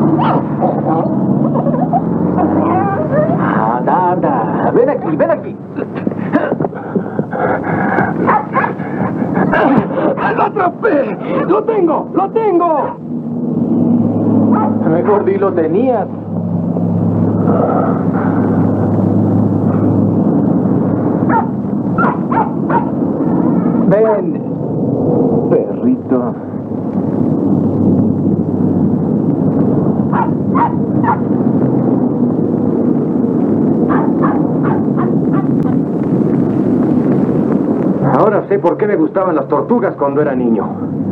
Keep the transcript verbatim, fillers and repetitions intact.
Anda, anda. Ven aquí, ven aquí. ¡Lo atrapé! ¡Lo tengo! ¡Lo tengo! Mejor di lo tenías. Ven, perrito. Ahora sé por qué me gustaban las tortugas cuando era niño.